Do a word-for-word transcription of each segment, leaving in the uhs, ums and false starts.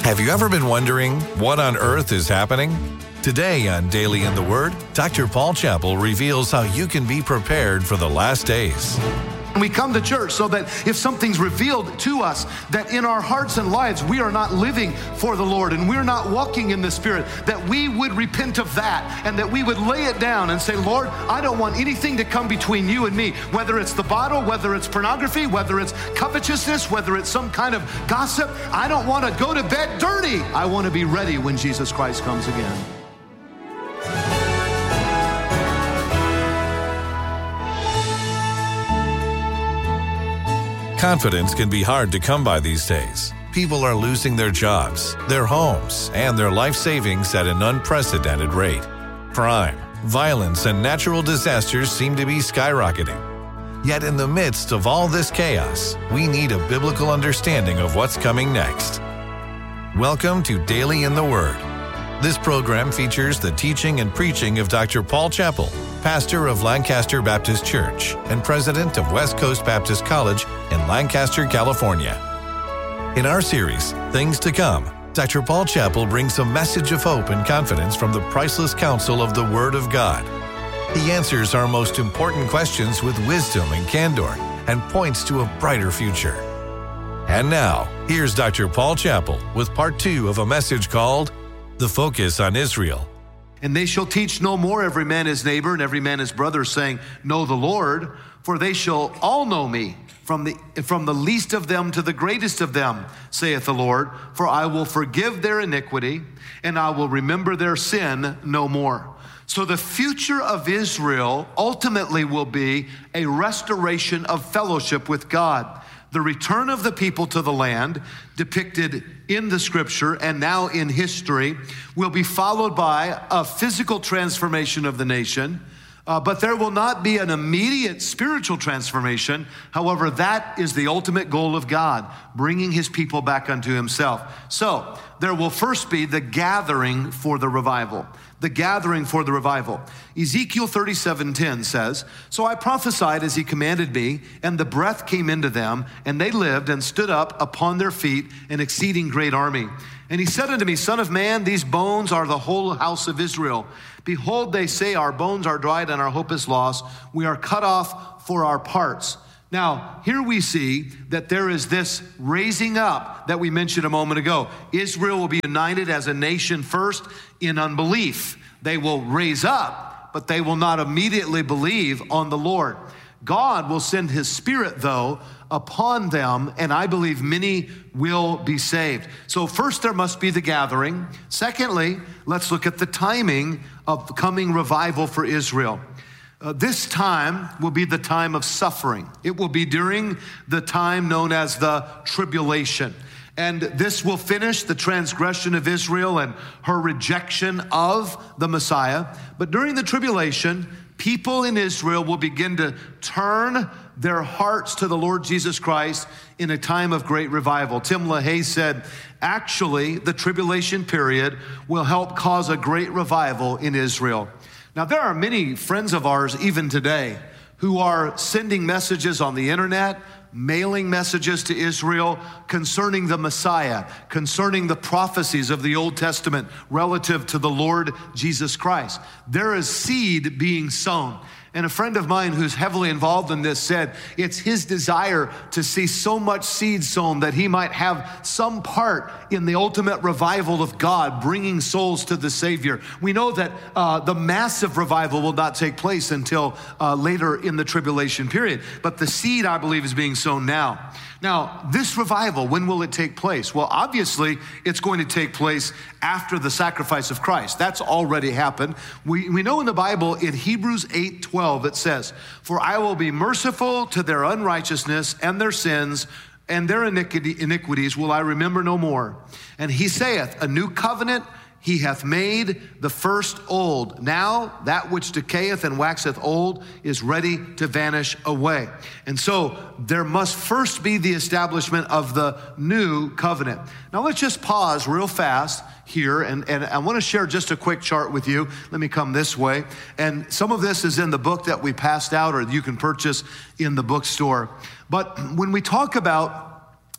Have you ever been wondering what on earth is happening? Today on Daily in the Word, Doctor Paul Chappell reveals how you can be prepared for the last days. We come to church so that if something's revealed to us, that in our hearts and lives we are not living for the Lord and we're not walking in the Spirit, that we would repent of that and that we would lay it down and say, Lord, I don't want anything to come between you and me, whether it's the bottle, whether it's pornography, whether it's covetousness, whether it's some kind of gossip. I don't want to go to bed dirty. I want to be ready when Jesus Christ comes again. Confidence can be hard to come by these days. People are losing their jobs, their homes, and their life savings at an unprecedented rate. Crime, violence, and natural disasters seem to be skyrocketing. Yet in the midst of all this chaos, we need a biblical understanding of what's coming next. Welcome to Daily in the Word. This program features the teaching and preaching of Doctor Paul Chappell, pastor of Lancaster Baptist Church and president of West Coast Baptist College in Lancaster, California. In our series, Things to Come, Doctor Paul Chappell brings a message of hope and confidence from the priceless counsel of the Word of God. He answers our most important questions with wisdom and candor and points to a brighter future. And now, here's Doctor Paul Chappell with part two of a message called The Focus on Israel. And they shall teach no more every man his neighbor and every man his brother, saying, Know the Lord, for they shall all know me, from the from the least of them to the greatest of them, saith the Lord. For I will forgive their iniquity, and I will remember their sin no more. So the future of Israel ultimately will be a restoration of fellowship with God. The return of the people to the land, depicted in the scripture and now in history, will be followed by a physical transformation of the nation, uh, but there will not be an immediate spiritual transformation. However, that is the ultimate goal of God, bringing his people back unto himself. So there will first be the gathering for the revival. The gathering for the revival. Ezekiel thirty-seven ten says, So I prophesied as he commanded me, and the breath came into them, and they lived and stood up upon their feet, an exceeding great army. And he said unto me, Son of man, these bones are the whole house of Israel. Behold, they say, Our bones are dried and our hope is lost. We are cut off for our parts. Now, here we see that there is this raising up that we mentioned a moment ago. Israel will be united as a nation first in unbelief. They will raise up, but they will not immediately believe on the Lord. God will send his Spirit, though, upon them, and I believe many will be saved. So first there must be the gathering. Secondly, let's look at the timing of coming revival for Israel. Uh, this time will be the time of suffering. It will be during the time known as the tribulation. And this will finish the transgression of Israel and her rejection of the Messiah. But during the tribulation, people in Israel will begin to turn their hearts to the Lord Jesus Christ in a time of great revival. Tim LaHaye said, actually, the tribulation period will help cause a great revival in Israel. Now, there are many friends of ours, even today, who are sending messages on the internet, mailing messages to Israel concerning the Messiah, concerning the prophecies of the Old Testament relative to the Lord Jesus Christ. There is seed being sown. And a friend of mine who's heavily involved in this said it's his desire to see so much seed sown that he might have some part in the ultimate revival of God, bringing souls to the Savior. We know that uh, the massive revival will not take place until uh, later in the tribulation period. But the seed, I believe, is being sown now. Now, this revival, when will it take place? Well, obviously, it's going to take place after the sacrifice of Christ. That's already happened. We, we know in the Bible, in Hebrews eight twelve, it says, For I will be merciful to their unrighteousness and their sins, and their iniquity, iniquities will I remember no more. And he saith, A new covenant he hath made, the first old. Now that which decayeth and waxeth old is ready to vanish away. And so there must first be the establishment of the new covenant. Now let's just pause real fast here, and, and I want to share just a quick chart with you. Let me come this way. And some of this is in the book that we passed out, or you can purchase in the bookstore. But when we talk about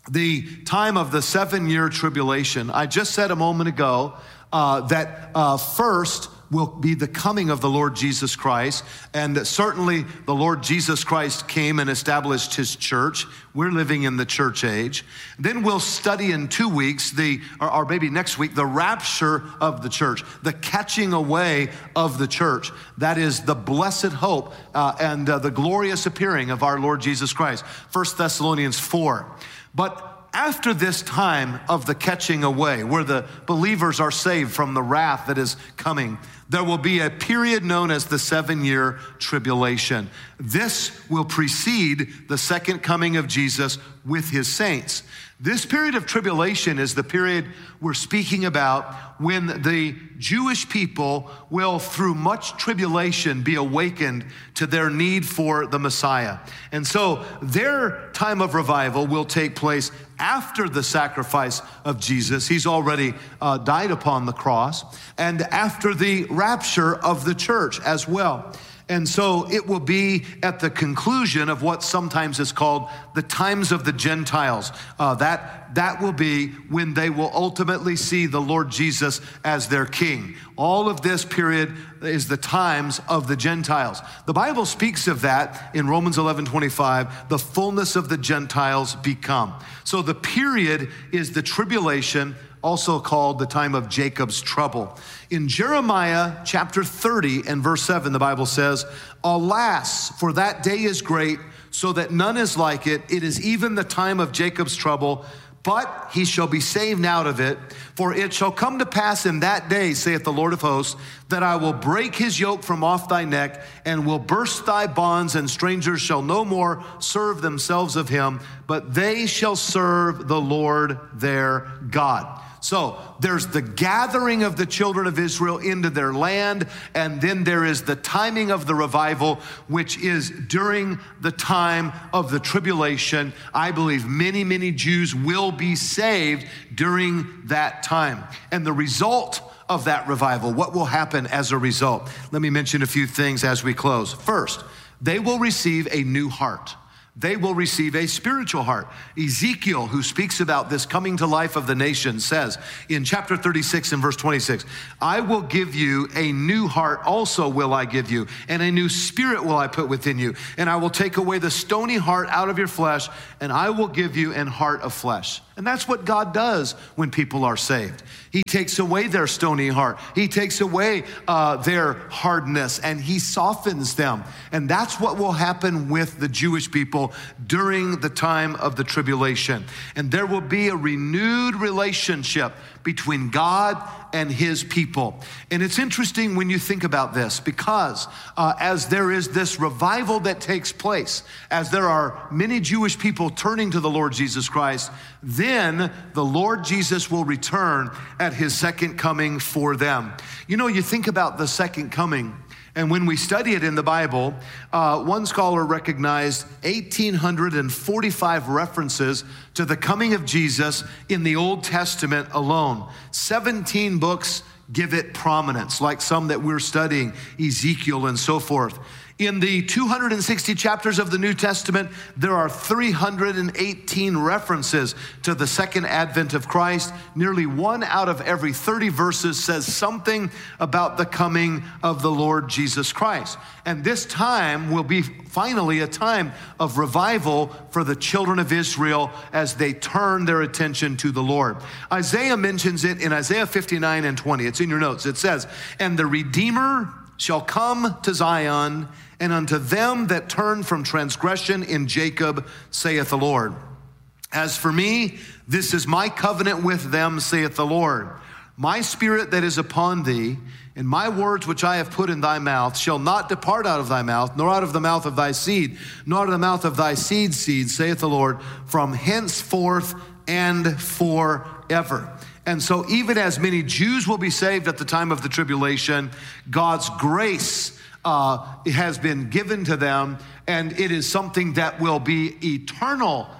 the time of the seven-year tribulation, I just said a moment ago uh, that uh, first will be the coming of the Lord Jesus Christ. And certainly the Lord Jesus Christ came and established his church. We're living in the church age. Then we'll study in two weeks, the or, or maybe next week, the rapture of the church, the catching away of the church. That is the blessed hope uh, and uh, the glorious appearing of our Lord Jesus Christ. First Thessalonians four. But after this time of the catching away, where the believers are saved from the wrath that is coming, there will be a period known as the seven-year tribulation. This will precede the second coming of Jesus with his saints. This period of tribulation is the period we're speaking about when the Jewish people will, through much tribulation, be awakened to their need for the Messiah. And so their time of revival will take place after the sacrifice of Jesus. He's already uh, died upon the cross, and after the rapture of the church as well. And so it will be at the conclusion of what sometimes is called the times of the Gentiles. Uh, that, that will be when they will ultimately see the Lord Jesus as their king. All of this period is the times of the Gentiles. The Bible speaks of that in Romans eleven twenty-five, the fullness of the Gentiles become. So the period is the tribulation, also called the time of Jacob's trouble. In Jeremiah chapter thirty and verse seven, the Bible says, "Alas, for that day is great, so that none is like it. It is even the time of Jacob's trouble, but he shall be saved out of it. For it shall come to pass in that day, saith the Lord of hosts, that I will break his yoke from off thy neck, and will burst thy bonds, and strangers shall no more serve themselves of him, but they shall serve the Lord their God." So there's the gathering of the children of Israel into their land, and then there is the timing of the revival, which is during the time of the tribulation. I believe many, many Jews will be saved during that time. And the result of that revival, what will happen as a result? Let me mention a few things as we close. First, they will receive a new heart. They will receive a spiritual heart. Ezekiel, who speaks about this coming to life of the nation, says in chapter thirty-six and verse twenty-six, "I will give you a new heart also will I give you, and a new spirit will I put within you. And I will take away the stony heart out of your flesh, and I will give you an heart of flesh." And that's what God does when people are saved. He takes away their stony heart. He takes away uh, their hardness, and he softens them. And that's what will happen with the Jewish people during the time of the tribulation. And there will be a renewed relationship between God and his people. And it's interesting when you think about this, because uh, as there is this revival that takes place, as there are many Jewish people turning to the Lord Jesus Christ, then the Lord Jesus will return at his second coming for them. You know, you think about the second coming, and when we study it in the Bible, uh, one scholar recognized one thousand eight hundred forty-five references to the coming of Jesus in the Old Testament alone. seventeen books give it prominence, like some that we're studying, Ezekiel and so forth. In the two hundred sixty chapters of the New Testament, there are three hundred eighteen references to the second advent of Christ. Nearly one out of every thirty verses says something about the coming of the Lord Jesus Christ. And this time will be finally a time of revival for the children of Israel as they turn their attention to the Lord. Isaiah mentions it in Isaiah fifty-nine and twenty. It's in your notes. It says, "And the Redeemer shall come to Zion, and unto them that turn from transgression in Jacob, saith the Lord. As for me, this is my covenant with them, saith the Lord. My spirit that is upon thee, and my words which I have put in thy mouth, shall not depart out of thy mouth, nor out of the mouth of thy seed, nor out of the mouth of thy seed's seed, saith the Lord, from henceforth and forever." And so even as many Jews will be saved at the time of the tribulation, God's grace uh, has been given to them, and it is something that will be eternal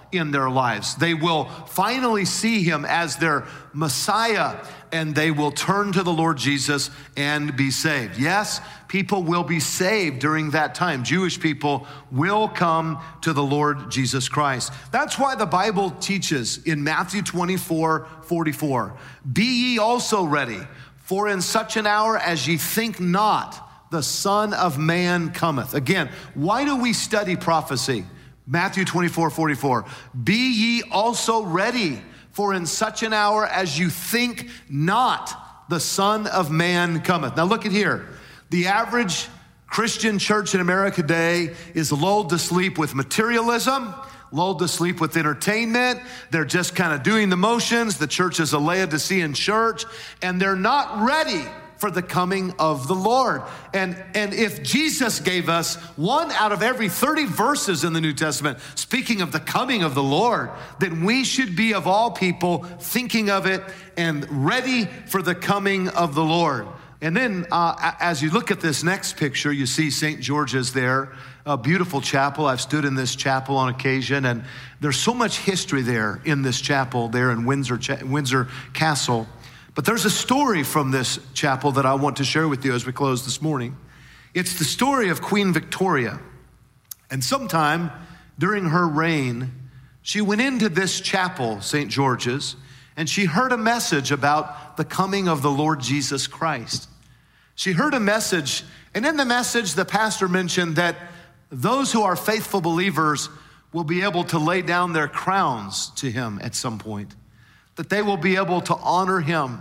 in their lives. They will finally see him as their Messiah, and they will turn to the Lord Jesus and be saved. Yes, people will be saved during that time. Jewish people will come to the Lord Jesus Christ. That's why the Bible teaches in Matthew twenty-four forty-four, be ye also ready, for in such an hour as ye think not, the Son of Man cometh. Again, why do we study prophecy? Matthew twenty-four forty-four, be ye also ready, for in such an hour as you think not, the Son of Man cometh. Now look at here. The average Christian church in America today is lulled to sleep with materialism, lulled to sleep with entertainment. They're just kind of doing the motions. The church is a Laodicean church, and they're not ready for the coming of the Lord. And, and if Jesus gave us one out of every thirty verses in the New Testament speaking of the coming of the Lord, then we should be, of all people, thinking of it and ready for the coming of the Lord. And then uh, as you look at this next picture, you see Saint George's there, a beautiful chapel. I've stood in this chapel on occasion, and there's so much history there in this chapel there in Windsor, Windsor Castle. But there's a story from this chapel that I want to share with you as we close this morning. It's the story of Queen Victoria. And sometime during her reign, she went into this chapel, Saint George's, and she heard a message about the coming of the Lord Jesus Christ. She heard a message, and in the message, the pastor mentioned that those who are faithful believers will be able to lay down their crowns to him at some point, that they will be able to honor him.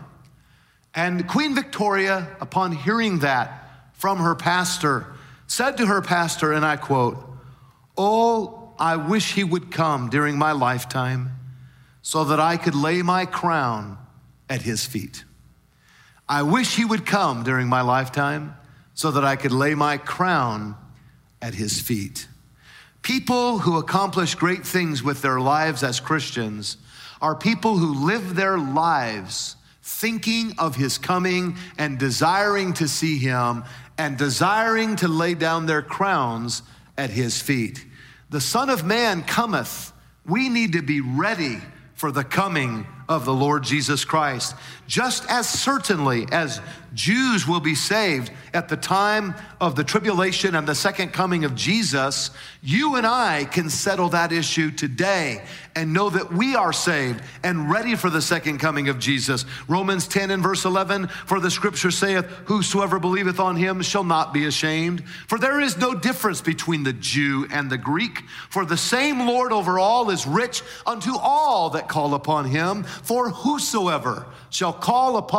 And Queen Victoria, upon hearing that from her pastor, said to her pastor, and I quote, "Oh, I wish he would come during my lifetime so that I could lay my crown at his feet. I wish he would come during my lifetime so that I could lay my crown at his feet." People who accomplish great things with their lives as Christians are people who live their lives thinking of his coming and desiring to see him and desiring to lay down their crowns at his feet. The Son of Man cometh. We need to be ready for the coming of the Lord Jesus Christ. Just as certainly as Jews will be saved at the time of the tribulation and the second coming of Jesus, you and I can settle that issue today and know that we are saved and ready for the second coming of Jesus. Romans ten and verse eleven, for the scripture saith, whosoever believeth on him shall not be ashamed. For there is no difference between the Jew and the Greek, for the same Lord over all is rich unto all that call upon him. For whosoever shall call upon